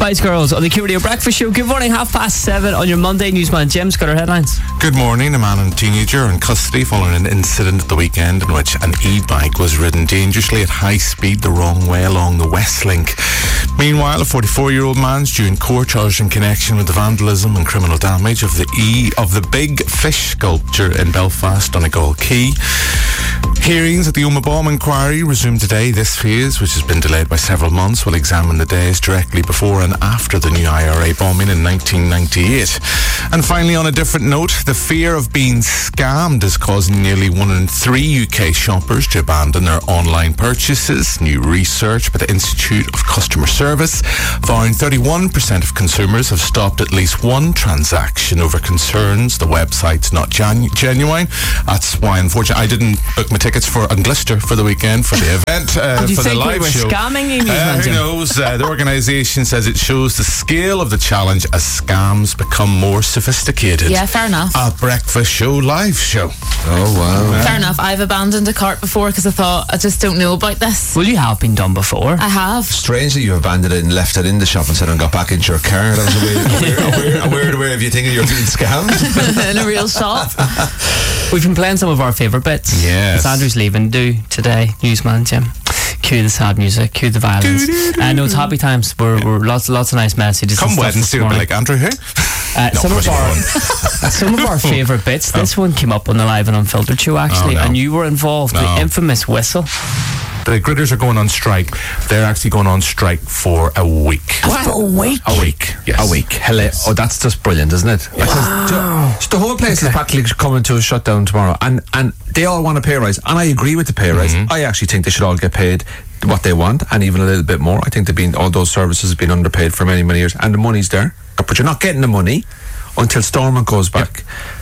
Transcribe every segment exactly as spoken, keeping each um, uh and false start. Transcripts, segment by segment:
Spice Girls on the Q Radio Breakfast Show. Good morning, half past seven on your Monday. Newsman Jim's got our headlines. Good morning. A man and teenager in custody following an incident at the weekend in which an e-bike was ridden dangerously at high speed the wrong way along the West Link. Meanwhile, a forty-four-year-old man's due in court charged in connection with the vandalism and criminal damage of the E of the Big Fish sculpture in Belfast, Donegal Quay. Hearings at the Uma Bomb inquiry resumed today. This phase, which has been delayed by several months, will examine the days directly before and after the new I R A bombing in nineteen ninety-eight. And finally, on a different note, the fear of being scammed is causing nearly one in three U K shoppers to abandon their online purchases. New research by the Institute of Customer Service found thirty-one percent of consumers have stopped at least one transaction over concerns the website's not genu- genuine. That's why, unfortunately, I didn't book my tickets for Unglister for the weekend for the event, uh, Did you for think the live we were show. scamming you, Uh, who knows? Uh, the organisation says it shows the scale of the challenge as scams become more sophisticated. Yeah, fair enough. A breakfast show live show. Oh, wow. Fair enough. I've abandoned a cart before because I thought I just don't know about this. Well, you have been done before. I have. Strangely, you abandoned it and left it in the shop instead and got back into your car. That was a weird, a weird, a weird, a weird way of you thinking you're being scammed. In a real shop. We've been playing some of our favourite bits. Yes. It's Andrew's leaving do today, Newsman Jim. Cue the sad music, cue the violence. I uh, know it's happy times. We're, we're lots, lots of nice messages. Come and stuff Wednesday, this it'll be morning. like, Andrew who? Uh, No, some of push it our on. some of our favourite bits. This one came up on the Live and Unfiltered show actually, Oh, no. and you were involved. No. The infamous whistle. The gritters are going on strike. They're actually going on strike for a week. For a week. A week, yes. A week. Hello. Oh, that's just brilliant, isn't it? Wow. Because the whole place is practically coming to a shutdown tomorrow, and and they all want a pay rise, and I agree with the pay rise. Mm-hmm. I actually think they should all get paid what they want, and even a little bit more. I think they've been all those services have been underpaid for many many years, and the money's there, but you're not getting the money until Stormont goes back. Yep.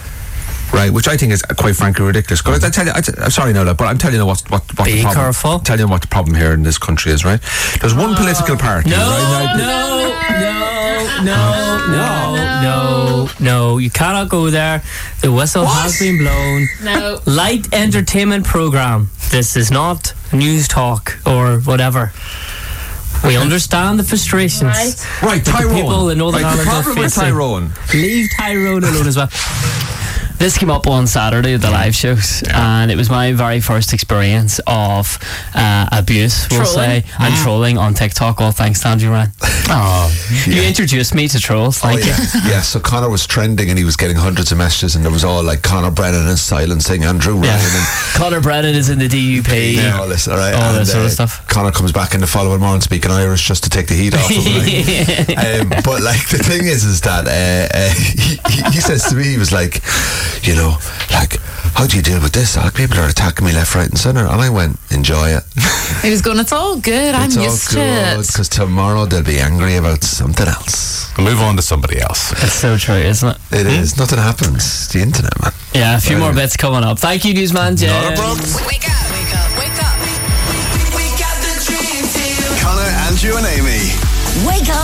Right, which I think is quite frankly ridiculous. Because I tell you, I t- I'm sorry, Nola, but I'm telling you what what, what Be the problem. careful. I'm telling you what the problem here in this country is. Right, there's one Oh. political party. No, right, no, no, no, no, no, no. You cannot go there. The whistle What? has been blown. No. Light entertainment programme. This is not news talk or whatever. We understand the frustrations. Right. Right, that the Tyrone. people in Northern Right, the Ireland are problem with facing. Tyrone. Leave Tyrone alone as well. This came up on Saturday at the live shows, yeah. and it was my very first experience of uh, abuse, we'll Trolling. say, and mm. trolling on TikTok, all thanks to Andrew Ryan. Oh, You yeah. introduced me to trolls, thank oh, yeah. you. Yeah, so Conor was trending and he was getting hundreds of messages, and there was all like Conor Brennan and silencing Andrew Ryan. Yeah. And Conor Brennan is in the D U P. yeah, all this, all right. All and, this sort uh, of stuff. Conor comes back in the following morning speaking Irish just to take the heat off him. Like. um, but like the thing is, is that uh, uh, he, he says to me, he was like, you know, like, how do you deal with this? Like, people are attacking me left, right, and centre, and I went, enjoy it. He was going, it's all good. I'm It's all used to good it. because tomorrow they'll be angry about something else. we'll move on to somebody else. It's so true, isn't it? It is. Nothing happens. It's the internet, man. Yeah, a few Right. more bits coming up. Thank you, Newsman Jim. Not a problem. Wake up, wake up, wake up. We got the dream team. Connor, Andrew and Amy. Wake up